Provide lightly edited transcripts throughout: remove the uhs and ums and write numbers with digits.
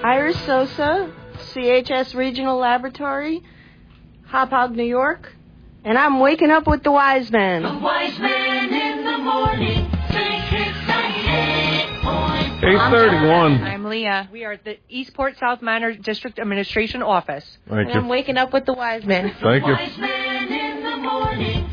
Iris Sosa, CHS Regional Laboratory, Hauppauge, New York, and I'm waking up with the Wise Men. The Wise Men in the morning, 98.1. 8:31. I'm Leah. We are at the Eastport South Manor District Administration Office. Thank you. I'm waking up with the Wise Men. Thank you. Wise Men in the morning,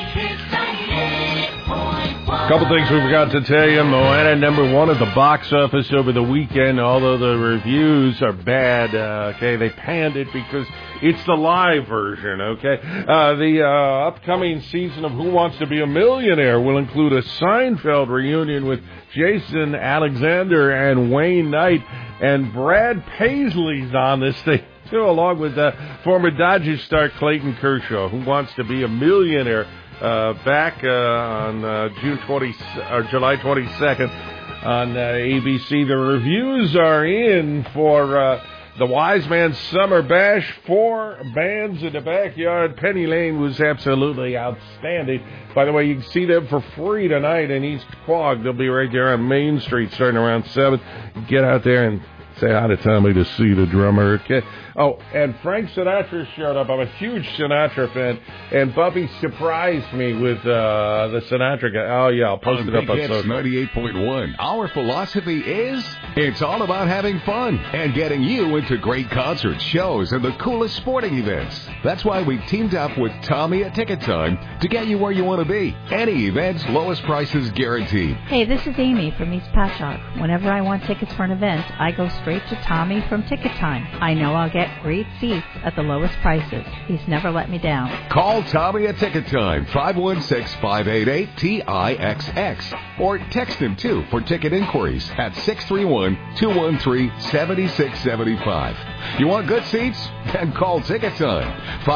98.1. Couple things we forgot to tell you. Moana #1 at the box office over the weekend. Although the reviews are bad, they panned it because it's the live version, The upcoming season of Who Wants to Be a Millionaire will include a Seinfeld reunion with Jason Alexander and Wayne Knight, and Brad Paisley's on this thing too, along with former Dodgers star Clayton Kershaw. Who Wants to Be a Millionaire? Back on July 22nd on ABC. The reviews are in for the Wise Man Summer Bash. 4 bands in the backyard. Penny Lane was absolutely outstanding. By the way, you can see them for free tonight in East Quogue. They'll be right there on Main Street starting around 7. Get out there and say hi to Tommy to see the drummer, Oh, and Frank Sinatra showed up. I'm a huge Sinatra fan, and Buffy surprised me with the Sinatra guy. Oh, yeah, I'll post it up on social. 98.1. Our philosophy is it's all about having fun and getting you into great concerts, shows, and the coolest sporting events. That's why we teamed up with Tommy at Ticket Time to get you where you want to be. Any events, lowest prices guaranteed. Hey, this is Amy from East Patchogue. Whenever I want tickets for an event, I go straight to Tommy from Ticket Time. I know I'll get great seats at the lowest prices. He's never let me down. Call Tommy at Ticket Time, 516-588-TIXX. Or text him, too, for ticket inquiries at 631-213-7675. You want good seats? Then call Ticket Time,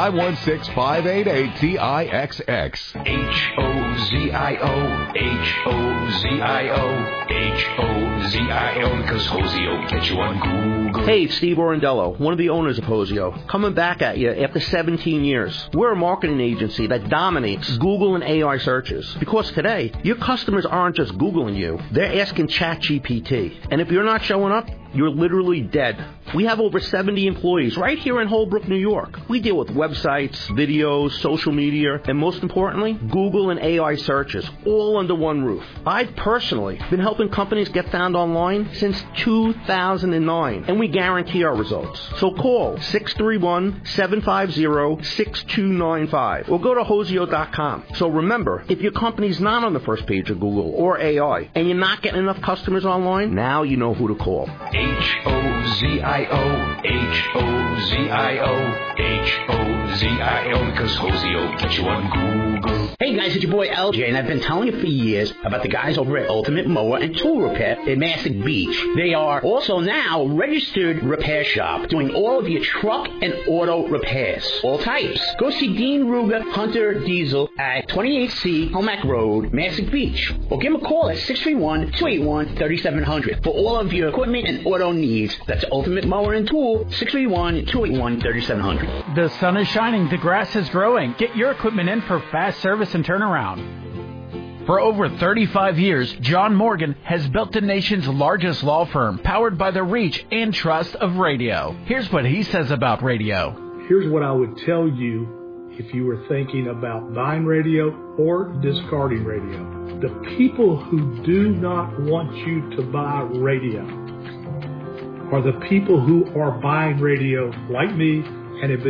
516-588-TIXX. H-O-Z-I-O, H-O-Z-I-O, H-O-Z-I-O, because Hosey will get you on Google. Hey, Steve Orendello, one of the owners of Hosio, coming back at you after 17 years. We're a marketing agency that dominates Google and AI searches. Because today, your customers aren't just Googling you, they're asking ChatGPT. And if you're not showing up, you're literally dead. We have over 70 employees right here in Holbrook, New York. We deal with websites, videos, social media, and most importantly, Google and AI searches, all under one roof. I've personally been helping companies get found online since 2009, and we guarantee our results. So call 631-750-6295 or go to Hosio.com. So remember, if your company's not on the first page of Google or AI, and you're not getting enough customers online, now you know who to call. H-O-Z-I-O, H-O-Z-I-O, H-O-Z-I-O, because Hosey get you on Google. Hey guys, it's your boy LJ, and I've been telling you for years about the guys over at Ultimate Mower and Tool Repair in Massac Beach. They are also now registered repair shop, doing all of your truck and auto repairs, all types. Go see Dean Ruger Hunter Diesel at 28C Helmack Road, Massac Beach, or give them a call at 631-281-3700 for all of your equipment and auto needs. That's Ultimate Mower and Tool, 631-281-3700. The sun is shining, the grass is growing. Get your equipment in for fast service and turnaround. For over 35 years, John Morgan has built the nation's largest law firm, powered by the reach and trust of radio. Here's what he says about radio. Here's what I would tell you if you were thinking about buying radio or discarding radio. The people who do not want you to buy radio are the people who are buying radio like me and have been